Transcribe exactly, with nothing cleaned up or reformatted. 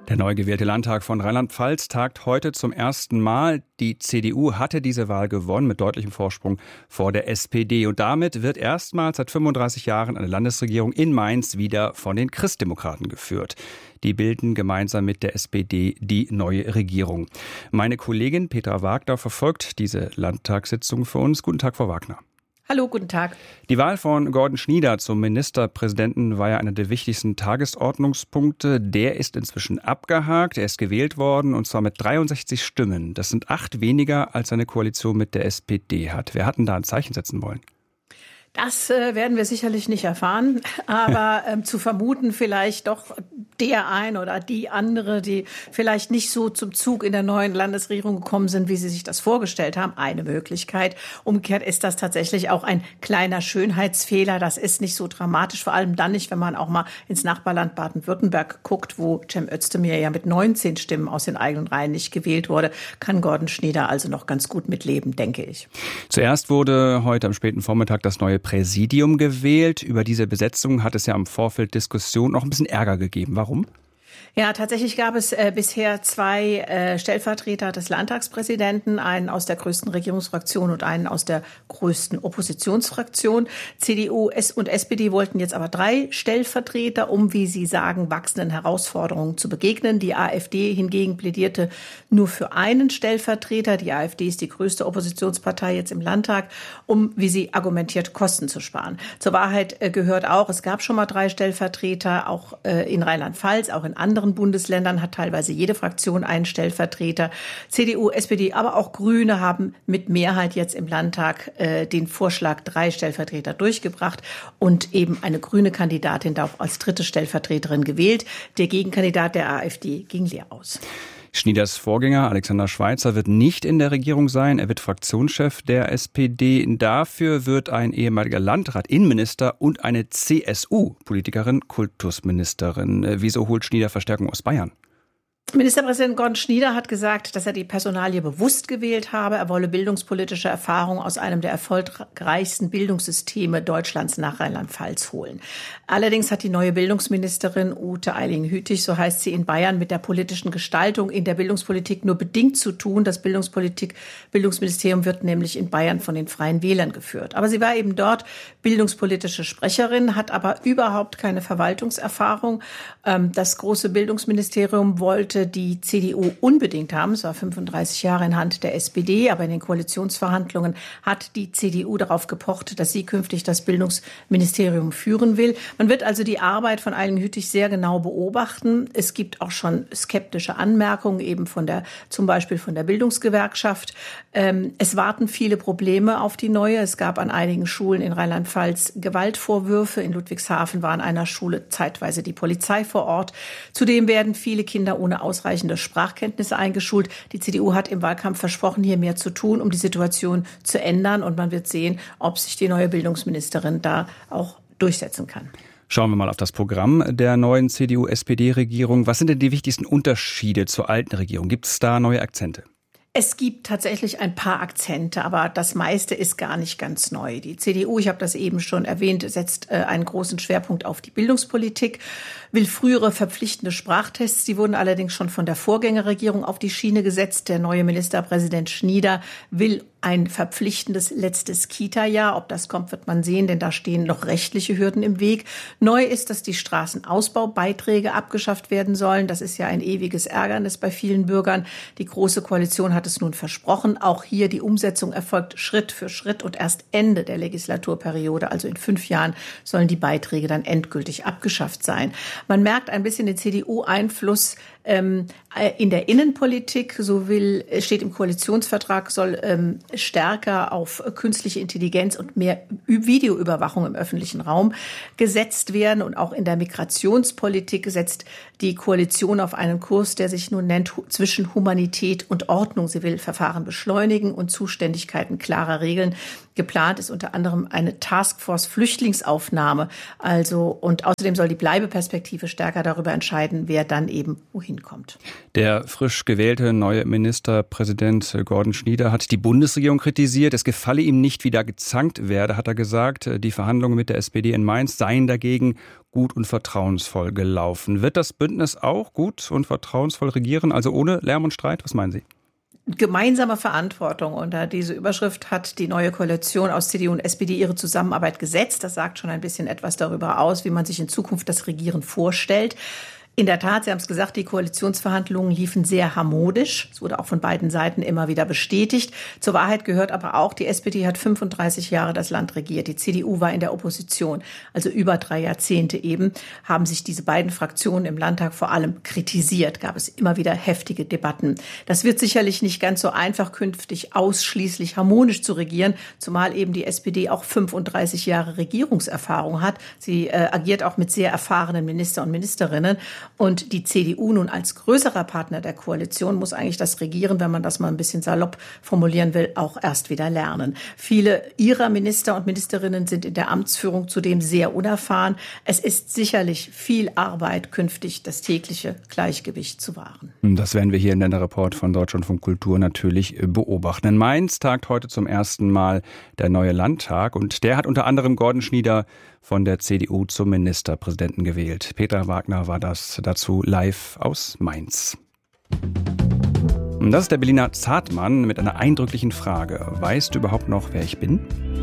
Der neu gewählte Landtag von Rheinland-Pfalz tagt heute zum ersten Mal. Die C D U hatte diese Wahl gewonnen mit deutlichem Vorsprung vor der S P D. Und damit wird erstmals seit fünfunddreißig Jahren eine Landesregierung in Mainz wieder von den Christdemokraten geführt. Die bilden gemeinsam mit der S P D die neue Regierung. Meine Kollegin Petra Wagner verfolgt diese Landtagssitzung für uns. Guten Tag, Frau Wagner. Hallo, guten Tag. Die Wahl von Gordon Schnieder zum Ministerpräsidenten war ja einer der wichtigsten Tagesordnungspunkte. Der ist inzwischen abgehakt. Er ist gewählt worden, und zwar mit dreiundsechzig Stimmen. Das sind acht weniger, als seine Koalition mit der S P D hat. Wer hat denn da ein Zeichen setzen wollen? Das äh, werden wir sicherlich nicht erfahren, aber ähm, zu vermuten vielleicht doch der ein oder die andere, die vielleicht nicht so zum Zug in der neuen Landesregierung gekommen sind, wie sie sich das vorgestellt haben, eine Möglichkeit. Umgekehrt ist das tatsächlich auch ein kleiner Schönheitsfehler. Das ist nicht so dramatisch, vor allem dann nicht, wenn man auch mal ins Nachbarland Baden-Württemberg guckt, wo Cem Özdemir ja mit neunzehn Stimmen aus den eigenen Reihen nicht gewählt wurde, kann Gordon Schnieder also noch ganz gut mitleben, denke ich. Zuerst wurde heute am späten Vormittag das neue Präsidium gewählt. Über diese Besetzung hat es ja im Vorfeld Diskussion noch ein bisschen Ärger gegeben. Warum? Ja, tatsächlich gab es äh, bisher zwei äh, Stellvertreter des Landtagspräsidenten, einen aus der größten Regierungsfraktion und einen aus der größten Oppositionsfraktion. C D U und S P D wollten jetzt aber drei Stellvertreter, um, wie sie sagen, wachsenden Herausforderungen zu begegnen. Die AfD hingegen plädierte nur für einen Stellvertreter. Die AfD ist die größte Oppositionspartei jetzt im Landtag, um, wie sie argumentiert, Kosten zu sparen. Zur Wahrheit äh, gehört auch, es gab schon mal drei Stellvertreter, auch äh, in Rheinland-Pfalz, auch in anderen Bundesländern hat teilweise jede Fraktion einen Stellvertreter. C D U, S P D, aber auch Grüne haben mit Mehrheit jetzt im Landtag äh, den Vorschlag drei Stellvertreter durchgebracht und eben eine grüne Kandidatin da auch als dritte Stellvertreterin gewählt. Der Gegenkandidat der AfD ging leer aus. Schnieders Vorgänger Alexander Schweitzer wird nicht in der Regierung sein. Er wird Fraktionschef der S P D. Dafür wird ein ehemaliger Landrat, Innenminister und eine C S U-Politikerin Kultusministerin. Wieso holt Schnieder Verstärkung aus Bayern? Ministerpräsident Gordon Schnieder hat gesagt, dass er die Personalie bewusst gewählt habe. Er wolle bildungspolitische Erfahrung aus einem der erfolgreichsten Bildungssysteme Deutschlands nach Rheinland-Pfalz holen. Allerdings hat die neue Bildungsministerin Ute Eiling-Hütig, so heißt sie in Bayern, mit der politischen Gestaltung in der Bildungspolitik nur bedingt zu tun. Das Bildungspolitik, Bildungsministerium wird nämlich in Bayern von den Freien Wählern geführt. Aber sie war eben dort bildungspolitische Sprecherin, hat aber überhaupt keine Verwaltungserfahrung. Das große Bildungsministerium wollte die C D U unbedingt haben. Es war fünfunddreißig Jahre in Hand der S P D, aber in den Koalitionsverhandlungen hat die C D U darauf gepocht, dass sie künftig das Bildungsministerium führen will. Man wird also die Arbeit von Eiling-Hütig sehr genau beobachten. Es gibt auch schon skeptische Anmerkungen, eben von der, zum Beispiel von der Bildungsgewerkschaft. Es warten viele Probleme auf die neue. Es gab an einigen Schulen in Rheinland-Pfalz Gewaltvorwürfe. In Ludwigshafen war an einer Schule zeitweise die Polizei vor Ort. Zudem werden viele Kinder ohne ausreichende Sprachkenntnisse eingeschult. Die C D U hat im Wahlkampf versprochen, hier mehr zu tun, um die Situation zu ändern. Und man wird sehen, ob sich die neue Bildungsministerin da auch durchsetzen kann. Schauen wir mal auf das Programm der neuen C D U-S P D-Regierung. Was sind denn die wichtigsten Unterschiede zur alten Regierung? Gibt es da neue Akzente? Es gibt tatsächlich ein paar Akzente, aber das meiste ist gar nicht ganz neu. Die C D U, ich habe das eben schon erwähnt, setzt äh, einen großen Schwerpunkt auf die Bildungspolitik, will frühere verpflichtende Sprachtests. Die wurden allerdings schon von der Vorgängerregierung auf die Schiene gesetzt. Der neue Ministerpräsident Schnieder will ein verpflichtendes letztes Kita-Jahr. Ob das kommt, wird man sehen, denn da stehen noch rechtliche Hürden im Weg. Neu ist, dass die Straßenausbaubeiträge abgeschafft werden sollen. Das ist ja ein ewiges Ärgernis bei vielen Bürgern. Die Große Koalition hat es nun versprochen. Auch hier die Umsetzung erfolgt Schritt für Schritt und erst Ende der Legislaturperiode, also in fünf Jahren, sollen die Beiträge dann endgültig abgeschafft sein. Man merkt ein bisschen den C D U-Einfluss ähm, in der Innenpolitik. So will, steht im Koalitionsvertrag, soll ähm, stärker auf künstliche Intelligenz und mehr Videoüberwachung im öffentlichen Raum gesetzt werden. Und auch in der Migrationspolitik setzt die Koalition auf einen Kurs, der sich nun nennt, zwischen Humanität und Ordnung. Sie will Verfahren beschleunigen und Zuständigkeiten klarer regeln. Geplant ist unter anderem eine Taskforce Flüchtlingsaufnahme. Also, und außerdem soll die Bleibeperspektive stärker darüber entscheiden, wer dann eben wohin kommt. Der frisch gewählte neue Ministerpräsident Gordon Schnieder hat die Bundesregierung kritisiert. Es gefalle ihm nicht, wie da gezankt werde, hat er gesagt. Die Verhandlungen mit der S P D in Mainz seien dagegen gut und vertrauensvoll gelaufen. Wird das Bündnis auch gut und vertrauensvoll regieren, also ohne Lärm und Streit? Was meinen Sie? Gemeinsame Verantwortung. Unter diese Überschrift hat die neue Koalition aus C D U und S P D ihre Zusammenarbeit gesetzt. Das sagt schon ein bisschen etwas darüber aus, wie man sich in Zukunft das Regieren vorstellt. In der Tat, Sie haben es gesagt, die Koalitionsverhandlungen liefen sehr harmonisch. Es wurde auch von beiden Seiten immer wieder bestätigt. Zur Wahrheit gehört aber auch, die S P D hat fünfunddreißig Jahre das Land regiert. Die C D U war in der Opposition, also über drei Jahrzehnte eben, haben sich diese beiden Fraktionen im Landtag vor allem kritisiert. Gab es immer wieder heftige Debatten. Das wird sicherlich nicht ganz so einfach, künftig ausschließlich harmonisch zu regieren, zumal eben die S P D auch fünfunddreißig Jahre Regierungserfahrung hat. Sie äh, agiert auch mit sehr erfahrenen Minister und Ministerinnen. Und die C D U nun als größerer Partner der Koalition muss eigentlich das Regieren, wenn man das mal ein bisschen salopp formulieren will, auch erst wieder lernen. Viele ihrer Minister und Ministerinnen sind in der Amtsführung zudem sehr unerfahren. Es ist sicherlich viel Arbeit, künftig das tägliche Gleichgewicht zu wahren. Das werden wir hier in der Report von Deutschlandfunk Kultur natürlich beobachten. In Mainz tagt heute zum ersten Mal der neue Landtag und der hat unter anderem Gordon Schnieder von der C D U zum Ministerpräsidenten gewählt. Peter Wagner war das dazu live aus Mainz. Und das ist der Berliner Zartmann mit einer eindrücklichen Frage. Weißt du überhaupt noch, wer ich bin?